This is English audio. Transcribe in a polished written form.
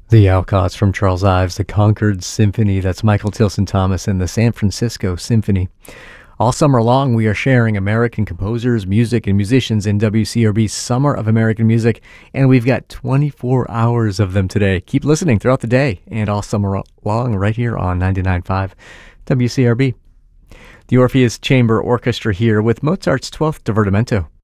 The Alcotts from Charles Ives, the Concord Symphony, that's Michael Tilson Thomas, and the San Francisco Symphony. All summer long, we are sharing American composers, music, and musicians in WCRB's Summer of American Music, and we've got 24 hours of them today. Keep listening throughout the day and all summer long right here on 99.5 WCRB. The Orpheus Chamber Orchestra here with Mozart's 12th Divertimento.